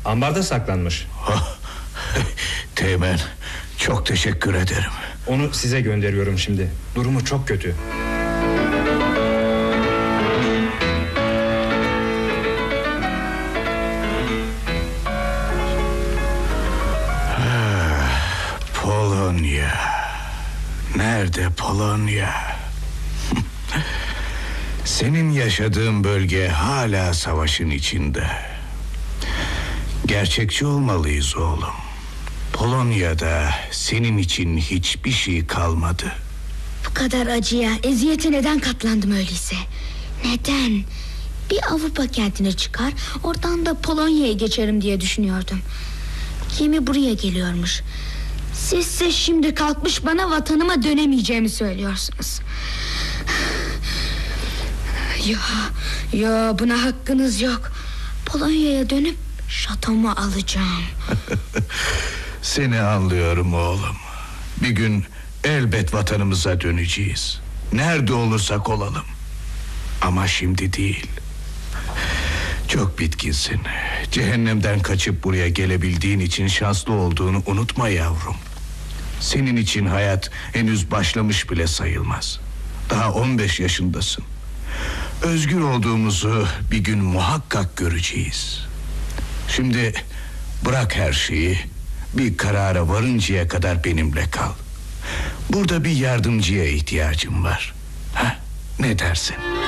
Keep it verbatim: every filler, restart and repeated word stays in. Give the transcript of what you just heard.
Ambarda saklanmış. Teğmen, çok teşekkür ederim. Onu size gönderiyorum şimdi. Durumu çok kötü. Polonya. Nerede Polonya? Senin yaşadığın bölge hala savaşın içinde. Gerçekçi olmalıyız oğlum. Polonya'da senin için hiçbir şey kalmadı. Bu kadar acıya, eziyete neden katlandım öyleyse? Neden? Bir Avrupa kentine çıkar, oradan da Polonya'ya geçerim diye düşünüyordum. Gemi buraya geliyormuş. Sizse şimdi kalkmış bana vatanıma dönemeyeceğimi söylüyorsunuz. Ya, ya buna hakkınız yok. Polonya'ya dönüp şatomu alacağım. Seni anlıyorum oğlum. Bir gün elbet vatanımıza döneceğiz. Nerede olursak olalım. Ama şimdi değil. Çok bitkinsin. Cehennemden kaçıp buraya gelebildiğin için şanslı olduğunu unutma yavrum. Senin için hayat henüz başlamış bile sayılmaz. Daha on beş yaşındasın. Özgür olduğumuzu bir gün muhakkak göreceğiz. Şimdi bırak her şeyi, bir karara varıncaya kadar benimle kal. Burada bir yardımcıya ihtiyacım var. Ha, ne dersin?